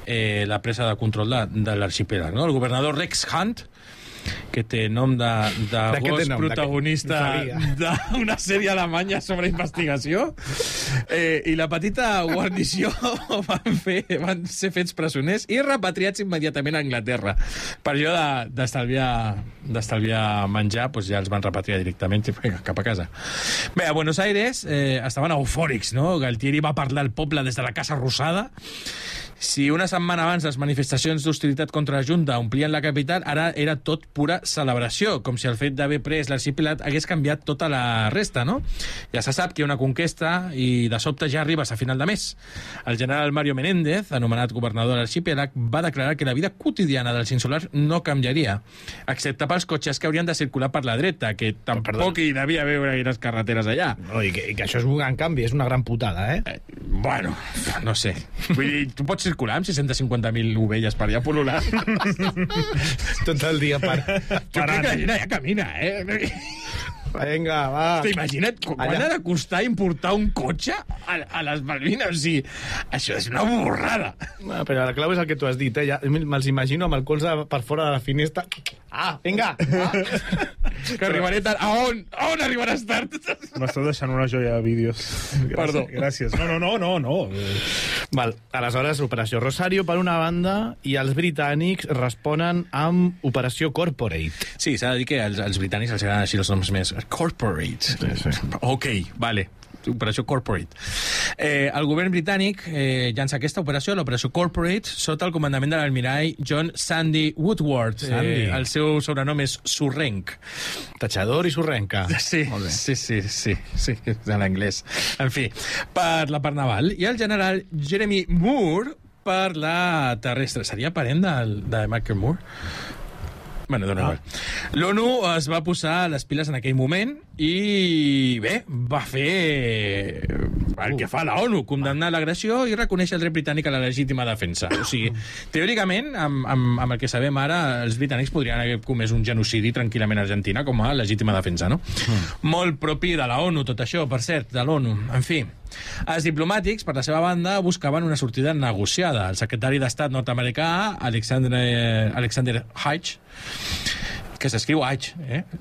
la presa de control de l'arxipèlag, no? El governador Rex Hunt, que té nom de gos protagonista d'una sèrie alemanya sobre investigació, i la petita guarnició van ser fets presoners i repatriats immediatament a Anglaterra. Per allò d'estalviar menjar, doncs ja els van repatriar directament cap a casa. Bé, a Buenos Aires estaven eufòrics, no? Galtieri va parlar al poble des de la Casa Rosada. Si una setmana abans les manifestacions d'hostilitat contra la Junta omplien la capital, ara era tot pura celebració, com si el fet d'haver pres l'arxipèlag hagués canviat tota la resta, no? Ja se sap que hi ha una conquesta i de sobte ja arribes a final de mes. El general Mario Menéndez, anomenat governador de l'arxipèlag, va declarar que la vida quotidiana dels insulars no canviaria, excepte pels cotxes que haurien de circular per la dreta, que tampoc hi devia haver gaires carreteres allà. No, i que això és un gran canvi, és una gran putada, eh? Bueno, no sé. Vull dir, tu pots circular amb 650.000 ovelles per allà pol·lular. Tot el dia per... Jo crec que la gent allà camina, eh? Vinga, va. Imagina't quan ha de costar importar un cotxe a les Malvines. O sigui, això és una borrada. No, però la clau és el que tu has dit, eh? Ja, me'ls imagino amb el colze per fora de la finestra. Vinga! Que arribaré tard. A on arribaràs tard? M'estàs deixant una joia de vídeos. Perdó. Gràcies. No. Val, aleshores, Operació Rosario, per una banda, i els britànics responen amb Operació Corporate. Sí, s'ha de dir que als britànics els agraden així els noms més corporate. Sí. Ok, vale. Operació Corporate. El govern britànic llança aquesta operació, l'operació Corporate, sota el comandament de l'almirall John Sandy Woodward. El seu sobrenom és Sorrenc. Tachador i sorrenca. Sí, en anglès. En fi, per la part naval. I el general Jeremy Moore per la terrestre. Seria parent de Michael Moore? Bueno, dona igual. L'ONU es va posar les piles en aquell moment i, bé, va fer el que fa la ONU, condemnar l'agressió i reconèixer el dret britànic a la legítima defensa. O sigui, teòricament, amb el que sabem ara, els britànics podrien haver comès un genocidi tranquil·lament a Argentina com a legítima defensa, no? Molt propi de la ONU, tot això, per cert, de l'ONU. En fi, els diplomàtics, per la seva banda, buscaven una sortida negociada. El secretari d'Estat nord-americà, Alexander Haig, que s'escriu Haig,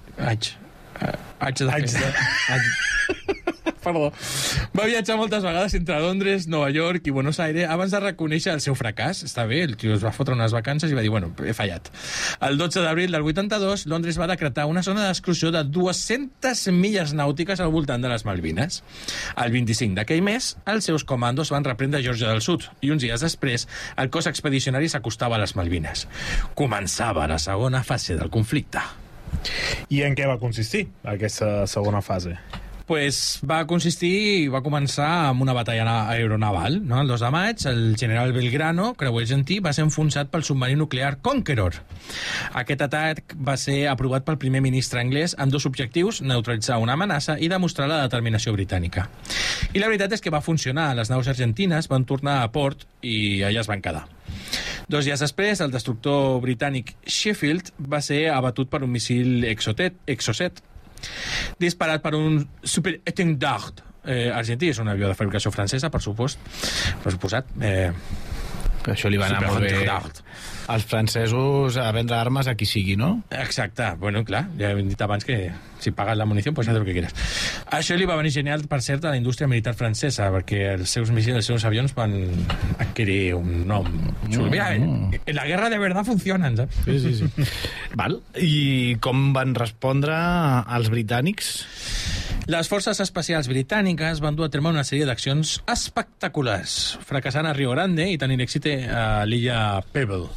Perdó. Va viatjar moltes vegades entre Londres, Nova York i Buenos Aires abans de reconèixer el seu fracàs. Està bé, el tio es va fotre unes vacances i va dir, bueno, he fallat. El 12 d'abril del 82, Londres va decretar una zona d'exclusió de 200 milles nàutiques al voltant de les Malvines. El 25 d'aquell mes, els seus comandos van reprendre Geòrgia del Sud i uns dies després el cos expedicionari s'acostava a les Malvines. Començava la segona fase del conflicte. I en què va consistir aquesta segona fase? Pues va començar amb una batalla aeronaval, no? El 2 de maig, el general Belgrano, creuer argentí, va ser enfonsat pel submarí nuclear Conqueror. Aquest atac va ser aprovat pel primer ministre anglès amb dos objectius, neutralitzar una amenaça i demostrar la determinació britànica. I la veritat és que va funcionar. Les naus argentines van tornar a port i allà es van quedar. 2 dies després, el destructor britànic Sheffield va ser abatut per un missil Exocet, disparat per un Super-Étendard argentí. És un avió de fabricació francesa, per suposat. Això li va anar molt bé als francesos a vendre armes a qui sigui, no? Exacte. Bueno, clar, ja hem dit abans que si pagas la munició, pues haz lo que quieras. Això li va venir genial, per cert, a la indústria militar francesa, perquè els seus missils, els seus avions van adquirir un nom xulo. Mira, en la guerra de verdad funcionen, saps? Sí. Val. I com van respondre els britànics? Les forces especials britàniques van dur a terme una sèrie d'accions espectaculars, fracassant a Rio Grande i tenint èxit a l'illa Pebble.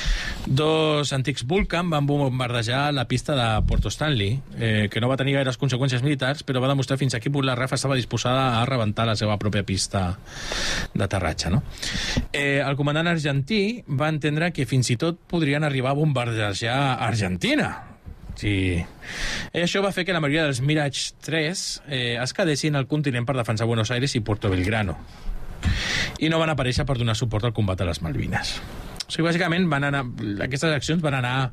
2 antics Vulcan van bombardejar la pista de Porto Stanley, que no va tenir gaires conseqüències militars, però va demostrar fins a quin punt la RAF estava disposada a rebentar la seva pròpia pista d'aterratge, no? El comandant argentí va entendre que fins i tot podrien arribar a bombardejar Argentina. Sí. I això va fer que la majoria dels Mirage 3 es quedessin al continent per defensar Buenos Aires i Puerto Belgrano. I no van aparèixer per donar suport al combat a les Malvines. O sigui, bàsicament, aquestes accions van anar...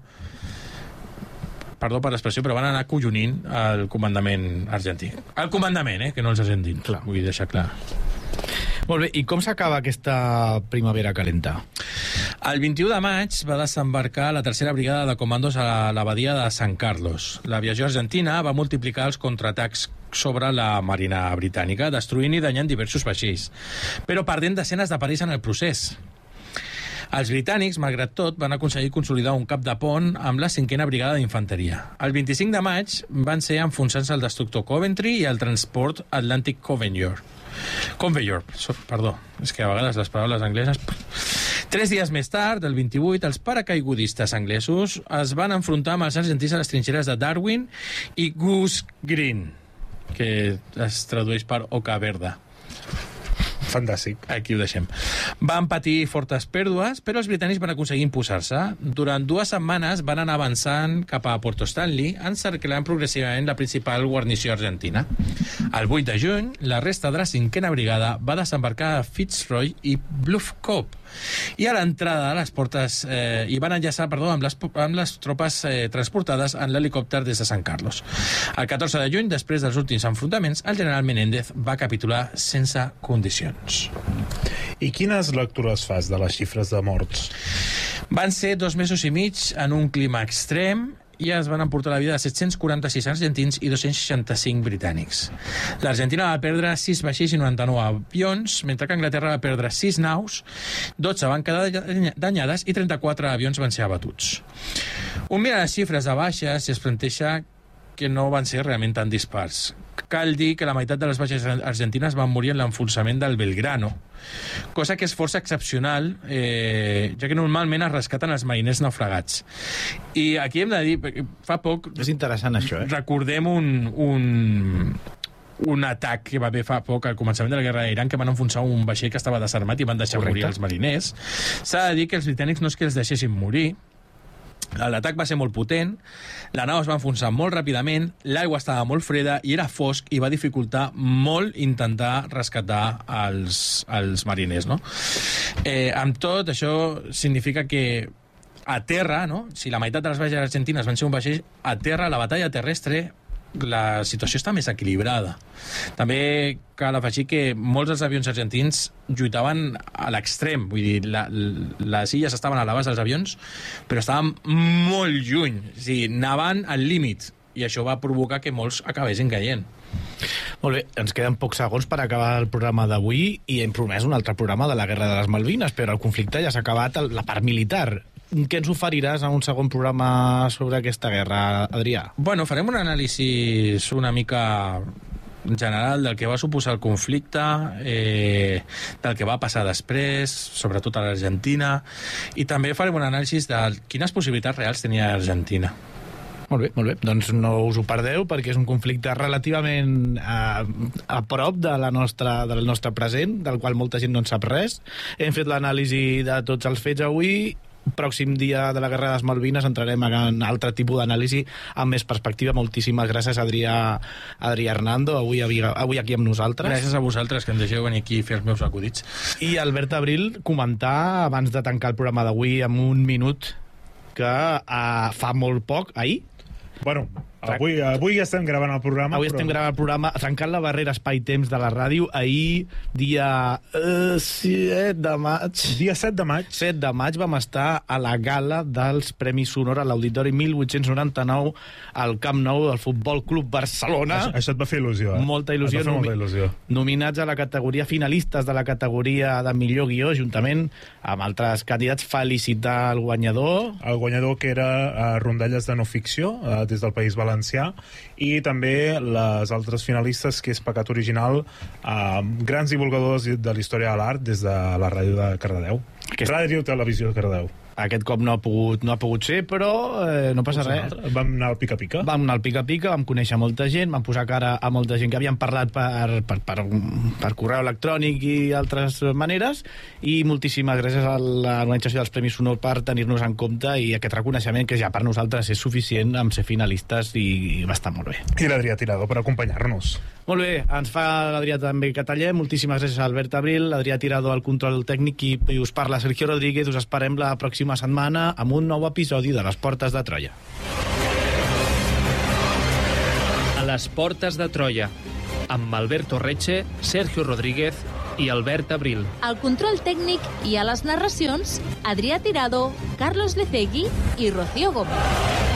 Perdó per l'expressió, però van anar collonint el comandament argentí. El comandament, que no els argentins. Clar. Vull deixar clar. Molt bé, i com s'acaba aquesta primavera calenta? El 21 de maig va desembarcar la tercera brigada de comandos a la badia de San Carlos. L'aviació argentina va multiplicar els contraatacs sobre la marina britànica, destruint i danyant diversos vaixells, però perdent desenes de perills en el procés. Els britànics, malgrat tot, van aconseguir consolidar un cap de pont amb la 5a brigada d'infanteria. El 25 de maig van ser enfonsant-se el destructor Coventry i el transport Atlantic Conveyor, perdó, és que a vegades les paraules angleses... 3 dies més tard, el 28, els paracaigudistes anglesos es van enfrontar amb els argentins a les trinxeres de Darwin i Goose Green, que es tradueix per Oca Verda. Fantàstic. Aquí ho deixem. Van patir fortes pèrdues, però els britànics van aconseguir imposar-se. Durant 2 setmanes van anar avançant cap a Porto Stanley, encerclant progressivament la principal guarnició argentina. El 8 de juny, la resta de la 5a brigada va desembarcar a Fitzroy i Bluff Cove, i a l'entrada de les portes i van enllaçar amb les tropes transportades en l'helicòpter des de San Carlos. El 14 de juny, després dels últims enfrontaments, el general Menéndez va capitular sense condicions. I quines lectures fas de les xifres de morts? Van ser 2 mesos i mig en un clima extrem i es van emportar la vida de 746 argentins i 265 britànics. L'Argentina va perdre 6 vaixells i 99 avions, mentre que Anglaterra va perdre 6 naus, 12 van quedar danyades i 34 avions van ser abatuts. Un mira les xifres de baixes i es planteja que no van ser realment tan dispars. Cal dir que la meitat de les baixes argentines van morir en l'enfonsament del Belgrano, cosa que és força excepcional, ja que normalment es rescaten els mariners naufragats. I aquí hem de dir, fa poc... És interessant, això, Recordem un atac que va haver fa poc al començament de la guerra d'Iran, que van enfonsar un vaixell que estava desarmat i van deixar morir els mariners. S'ha de dir que els britànics no és que els deixessin morir. L'atac va ser molt potent, la nau es va enfonsar molt ràpidament, l'aigua estava molt freda i era fosc i va dificultar molt intentar rescatar els mariners, no? Amb tot, això significa que a terra, no? Si la meitat de les baixes argentines van ser un vaixell, a terra, la batalla terrestre, la situació està més equilibrada. També cal afegir que molts dels avions argentins lluitaven a l'extrem, vull dir, les illes estaven a l'abast dels avions, però estaven molt lluny, o sigui, anaven al límit, i això va provocar que molts acabessin caient. Molt bé, ens queden pocs segons per acabar el programa d'avui i hem promès un altre programa de la Guerra de les Malvines, però el conflicte ja s'ha acabat, la part militar. Què ens oferiràs en un segon programa sobre aquesta guerra, Adrià? Bueno, farem un anàlisi una mica general del que va suposar el conflicte, del que va passar després, sobretot a l'Argentina, i també farem un anàlisi de quines possibilitats reals tenia l'Argentina. Molt bé, molt bé. Doncs no us ho perdeu, perquè és un conflicte relativament a prop del nostre present, del qual molta gent no en sap res. Hem fet l'anàlisi de tots els fets avui. Pròxim dia de la Guerra de les Malvines entrarem en altre tipus d'anàlisi amb més perspectiva. Moltíssimes gràcies, Adrià Hernando, avui aquí amb nosaltres. Gràcies a vosaltres, que em deixeu venir aquí a fer els meus acudits. I Albert Abril, comentar, abans de tancar el programa d'avui, amb un minut, que fa molt poc, ahir, Bueno, avui ja estem gravant el programa. Avui estem gravant el programa, trencant la barrera espai-temps de la ràdio. Ahir, dia 7 de maig... Dia 7 de maig. 7 de maig vam estar a la gala dels Premis Sonora a l'Auditori 1899 al Camp Nou del Futbol Club Barcelona. Això et va fer il·lusió, Molta il·lusió. Molta il·lusió. Nominats a la categoria, finalistes de la categoria de millor guió, juntament amb altres candidats. Felicitar el guanyador. El guanyador, que era Rondalles de no ficció, des del País Valencià, i també les altres finalistes, que és Pecat Original, grans divulgadors de la història de l'art des de la ràdio de Cardedeu. Ràdio Televisió de Cardedeu. Aquest cop no ha pogut ser, però no passa res. Vam anar al pica-pica. Vam anar al pica-pica, vam conèixer molta gent, vam posar cara a molta gent que havien parlat per correu electrònic i altres maneres, i moltíssimes gràcies a l'organització dels Premis Sonor per tenir-nos en compte, i aquest reconeixement que ja per nosaltres és suficient amb ser finalistes, i va estar molt bé. I l'Adrià Tirado per acompanyar-nos. Molt bé, ens fa l'Adrià també Catallé. Moltíssimes gràcies a Albert Abril, l'Adrià Tirado al control tècnic, i us parla Sergio Rodríguez. Us esperem la pròxima setmana amb un nou episodi de Les Portes de Troia. A Les Portes de Troia, amb Alberto Reche, Sergio Rodríguez i Albert Abril. Al control tècnic i a les narracions, Adrià Tirado, Carlos Lecegui i Rocío Gómez.